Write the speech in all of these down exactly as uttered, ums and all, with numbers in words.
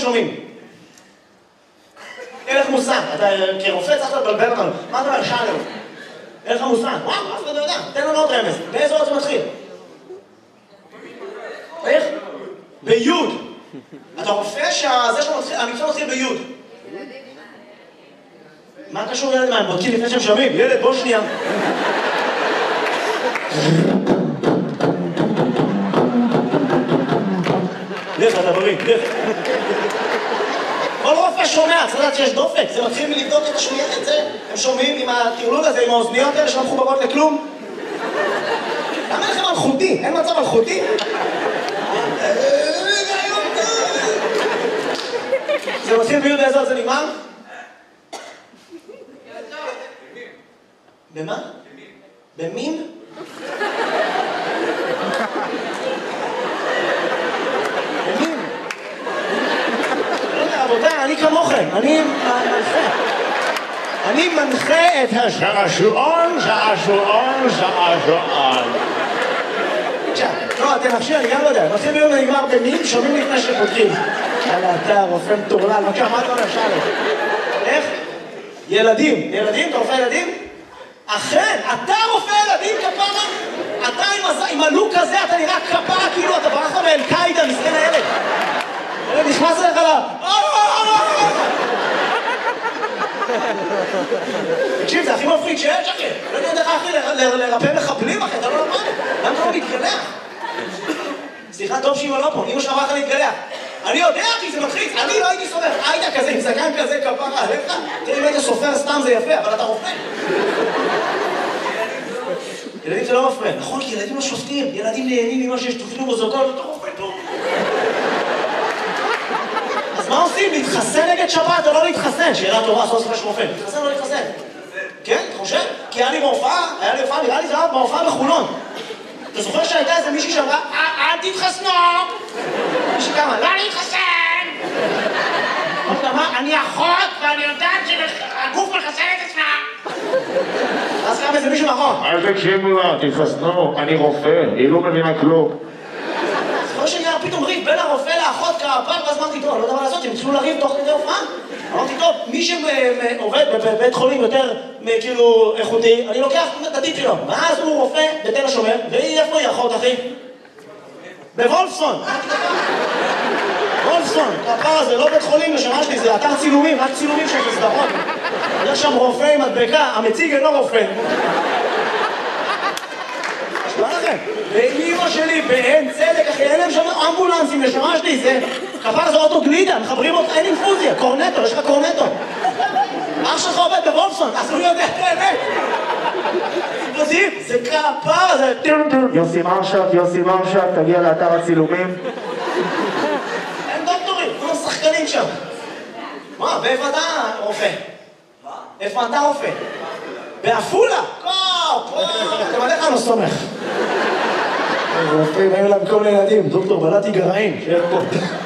שומעים? אין לך מושג, אתה כרופא צריך לבלבל אותנו. מה אתה אומר? שאלנו. אין לך מושג. וואו, אף אחד לא יודע. תן לנו עוד רמז. באיזה עוד זה מתחיל? איך? ביוד. אתה רופא שהמקצוע מתחיל ביוד. מה קשור ילד? מה, הם בודקים לפני שהם שומעים? ילד, בוא שנייה. לך, אתה בריא, לך. כל רופא שומע, צריך לדעת שיש דופק, זה מתחיל מלבדוק את השמיעה, את זה. הם שומעים עם הטירלול הזה, עם האוזניות האלה שלא מחוברות לכלום. למה לכם אלחוטי? אין מצב אלחוטי? זה מתחיל ביוד איזה עוד זה נגמר? במה? במין? במין? לא יודע, רבותיי, אני כמוכם, אני מנחה. אני מנחה את השעשועון, שעשועון, שעשועון. לא, אתם נפשי, אני גם לא יודע. מתחיל ביום ונגמר במין, שומעים לפני שפותחים. יאללה, אתה רופא מטורלל, מה קרה? מה אתה אומר? שאלה. איך? ילדים. ילדים? אתה רופא ילדים? אכן, אתה רופא ילדים כפרה? אתה עם הלוק הזה, אתה נראה כפרה, כאילו אתה ברח מאל-קאידה, מסכן הילד. ילד נכנס אליך לה... תקשיב, זה הכי מפחיד שיש, אחי. לא יודע איך, אחי, לרפא מחבלים, אחי, אתה לא למד. למה אתה לא מתגלח? סליחה, טוב שאמא לא פה, אמא שלך אמרה לך להתגלח. אני יודע, אחי, זה מלחיץ. אני לא הייתי סופר. היית כזה, עם זקן כזה, כפרה עליך. תראי, אם היית סופר סתם זה יפה, אבל אתה רופא. ילדים זה לא מפריע. נכון, כי ילדים לא שופטים. ילדים נהנים ממה שיש תופנו בזוגות, אתה רופא טוב. אז מה עושים? להתחסן נגד שבת או לא להתחסן? שאלה טובה, סוף סוף יש רופא. להתחסן או לא להתחסן? כן, אתה חושב? כי היה לי בהופעה, היה לי הופעה, נראה לי זה היה בהופעה בחולון. אתה זוכר שהייתה איזה מישהי שאמרה, אל תתחסנו! מישהי כמה, לא להתחסן! אני אחות ואני יודעת שהגוף מחסן את עצמה! אז קם איזה מישהו מאחור. אל תקשיבו לה, תתחסנו, אני רופא, היא לא מבינה כלום. זוכר שנראה פתאום ריב בין הרופא לאחות כפר, ואז אמרתי, טוב, אני לא יודע מה לעשות, הם התחילו לריב תוך כדי הופעה. אמרתי, טוב, מי שעובד בבית חולים יותר כאילו איכותי, אני לוקח את הטיפ שלו. ואז הוא רופא בתל השומר, והיא איפה היא אחות, אחי? בוולפסון. וולפסון, הפר הזה, לא בית חולים לשמה שלי, זה אתר צילומים, רק צילומים של סדרות. יש שם רופא עם מדבקה, המציג אינו רופא. אשמה לכם, ואימא שלי באין צדק, אחי, אין להם שם אמבולנסים לשמה שלי, זה כפר זה אוטו גלידה, מחברים אותך, אין אינפוזיה, קורנטו, יש לך קורנטו. אח שלך עובד בוולפסון, אז הוא יודע את האמת. זה כפר, זה... יוסי מרשת, יוסי מרשת, תגיע לאתר הצילומים. אין דוקטורים, כולם שחקנים שם. מה, באיפה אתה רופא? מה? איפה אתה רופא? באפולה? לא, פה, אתם עליך לא סומך. רופאים, היו להם כל מיני ילדים, דוקטור בלעתי גרעין, שיהיה פה.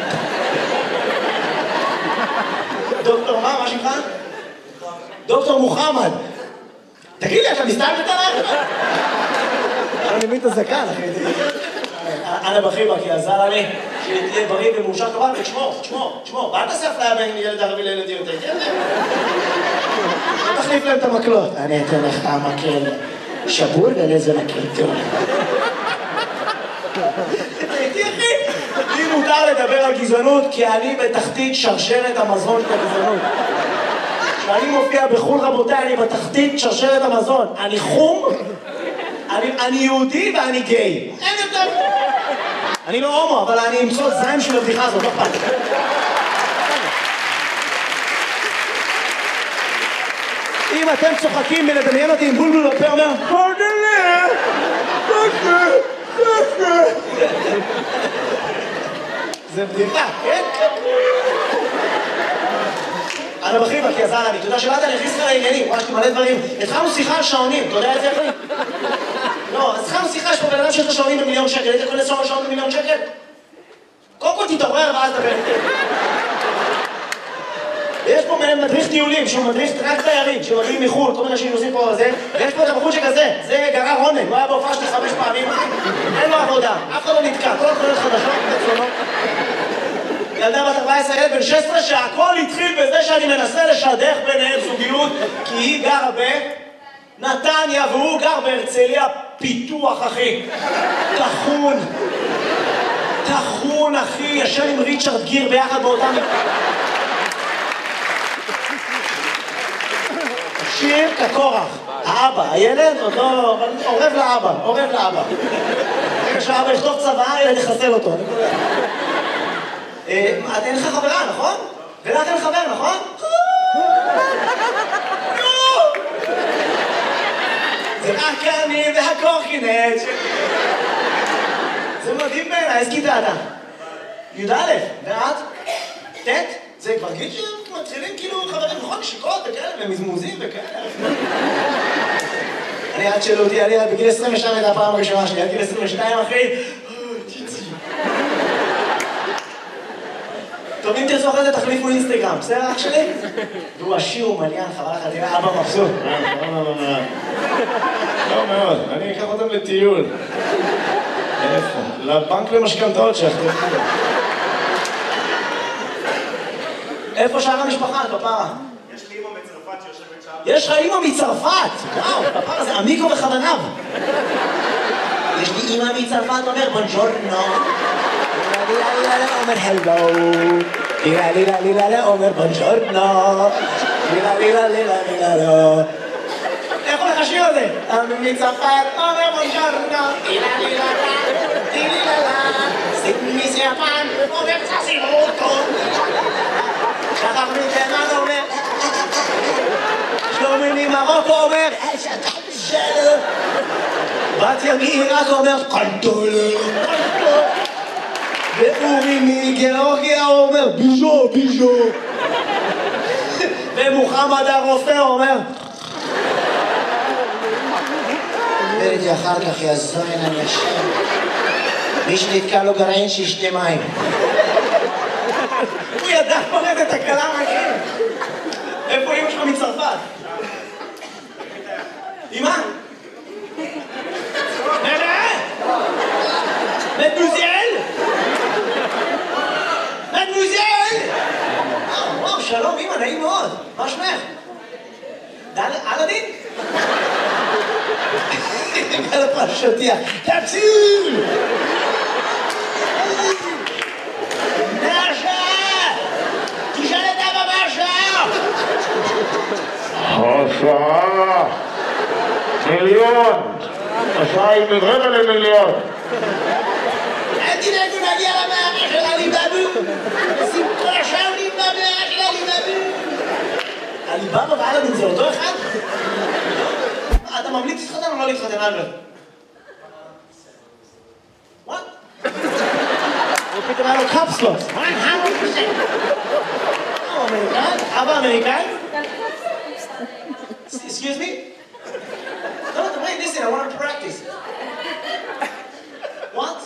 דוקטור מה, מה שמך? דוקטור מוחמד. תגיד לי, אתה מסתלבט עליי? אני מבין את הזקן, אחי. אנא בחיבה, כי עזר לי שתהיה בריא ומאושר כמובן, ותשמור, תשמור, תשמור. ואל תעשה אפליה בין ילד ערבי לילד יהודי, תן להם. לא תחליף להם את המקלות. אני אתן לך המקל שבור ולאיזה מקל טוב. תראיתי, אחי? לי מותר לדבר על גזענות, כי אני בתחתית שרשרת המזון של הגזענות. כשאני מופיע בחול, רבותיי, אני בתחתית שרשרת המזון. אני חום, אני, אני יהודי ואני גיי. אין יותר. אני לא הומו, אבל אני אמצוא זיים של הבדיחה הזאת, לא פעם. אם אתם צוחקים מלדמיין אותי עם בולבול בפה, אומר, פרדלה, פרדלה, פרדלה. זה בדיחה, כן? אנא בחיבה, כי עזר לי, אתה יודע שבאת, אני הכניס לך לעניינים, ממש מלא דברים. התחלנו שיחה על שעונים, אתה יודע את זה, אחי? לא, אז התחלנו שיחה, יש פה בן אדם שיש לו שעונים במיליון שקל, היית קונה שעון במיליון שקל? קודם כל תתעורר ואז דבר. יש פה מדריך טיולים, שהוא מדריך רק תיירים, שמגיעים מחו"ל, כל מיני שנוסעים פה וזה, ויש פה את הבחור שכזה, זה גרר רונן, הוא היה בהופעה שלי חמש פעמים, אין לו עבודה, אף אחד לא נתקע, כל התחולות חדשות, תצלונות. ילדה בת ארבע עשרה, ילד בן שש עשרה, שהכל התחיל בזה שאני מנסה לשדך ביניהם זוגיות, כי היא גרה בנתניה והוא גר בהרצליה פיתוח, אחי. תחון. תחון, אחי, ישן עם ריצ'רד גיר ביחד באותם... שיר כקורח. האבא, הילד עוד לא... אבל עורב לאבא, עורב לאבא. רגע שהאבא יכתוב צבא, ילד יחסל אותו. את אין לך חברה, נכון? ולך אין חבר, נכון? זה רק אני והקורקינט. זה מדהים בעיניי, איזה כיתה אתה? י"א, ואת? ט'? זה כבר גיל שמתחילים כאילו חברים, נכון? שיקות וכאלה, ומזמוזים וכאלה. אני עד שאלו אותי, אני בגיל עשרים ושתיים הייתה הפעם הראשונה שלי, עד גיל עשרים ושתיים אחי. טוב, אם תרצו אחרי זה תחליפו אינסטגרם, בסדר אח שלי? והוא עשיר, הוא מליין, חבל לך, תראה, אבא מבסוט. לא מאוד, אני אקח אותם לטיול. איפה? לבנק למשכנתאות שאחרי. איפה שאר המשפחה, כפרה? יש לי אמא מצרפת שיושבת שם. יש לך אמא מצרפת! וואו, כפרה, זה עמיקו בכוונב. יש לי אמא מצרפת, אומר בונג'ורנו. לילה לילה אומר הלו. לילה לילה לילה אומר בונג'ורנו. לילה לילה לילה לילה לא. איך הולך השיר הזה? אמא מצרפת אומר בונג'ורנו. לילה לילה לילה לילה. סימי סיאפן אומר ססימוטו. שחר מתימן אומר שלומי ממרוקו אומר בת ימי רק אומר קנטולה ואורי מגיאורגיה אומר ביז'ו ביז'ו ומוחמד הרופא אומר וראיתי אחר כך יזוין אני אשם מי שנתקע לו גרעין שישתה מים הוא ידע פורט את הקלה מהכיר. איפה אמא שלך מצרפת? אמא? נראה? מדמוזל? מדמוזל? וואו, שלום אמא, נעים מאוד. מה שמך? אלאדין? על הפרשתייה. תציל! השעה מיליון, השעה היא מרבע למיליון. אל תדאגו נגיע למערה של עליבאבו, שים כל השעונים במערה של עליבאבו. עליבאבו ואלאדין זה אותו אחד? אתה ממליץ להתחתן או לא להתחתן, אלברט? What? הוא פתאום היה לו קפסלוס. אמריקאי? אבא אמריקאי? Excuse me? No, no, wait, listen, I want to practice. What?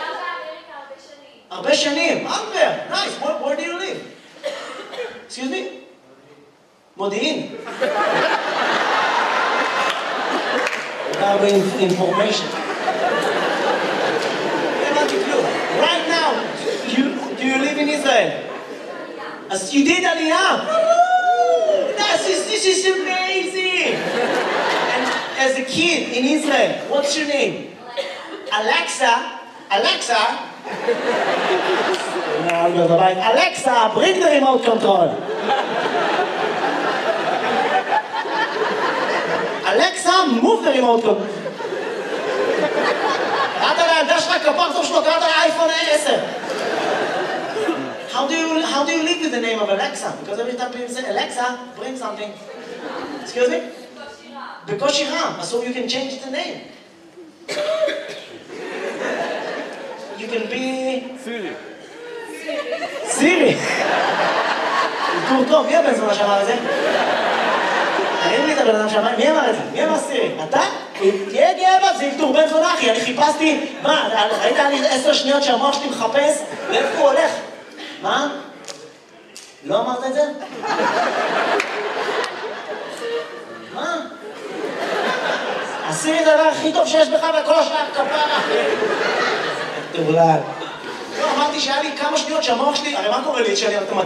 הרבה שנים. הרבה. Nice. Where, where do you live? Excuse me? מודיעין. הרבה information. Right now, you, do you live in Israel? As you did Aliyah. This is, this is amazing! And as a kid in Israel, what's your name? Alexa. Alexa. Alexa, bring the remote control. Alexa, move the remote control. קראת לילדה שלך כפר טוב שלו, קראת לאייפון עשר. How do you how do you live with the name of Alexa? Because every time people say Alexa, bring something. Excuse me? בקושי רם, so you can change the name. You can be Siri. Siri. טור טוב, מי הבן זונה שאמר את זה? תראי לי את הבן אדם שאמר, מי אמר את זה? מי אמר סירי? אתה? תהיה גאה בה, זה אלתור בן זונה אחי, אני חיפשתי, מה, ראית לי עשר שניות שהמוח שלי מחפש? לאיפה הוא הולך? מה? לא אמרת את זה? מה? הסירי זה הדבר הכי טוב שיש בך בכל השלב כפרה. תאולל. לא, אמרתי שהיה לי כמה שניות שהמוח שלי, הרי מה קורה לי כשאני...